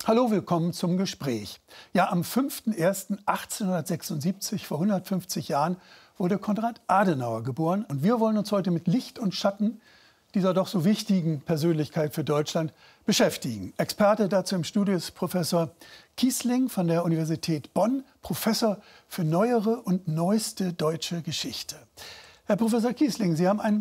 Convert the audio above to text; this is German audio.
Hallo, willkommen zum Gespräch. Ja, am 5.01.1876, vor 150 Jahren, wurde Konrad Adenauer geboren. Und wir wollen uns heute mit Licht und Schatten dieser doch so wichtigen Persönlichkeit für Deutschland beschäftigen. Experte dazu im Studio ist Professor Kießling von der Universität Bonn, Professor für neuere und neueste deutsche Geschichte. Herr Professor Kießling, Sie haben ein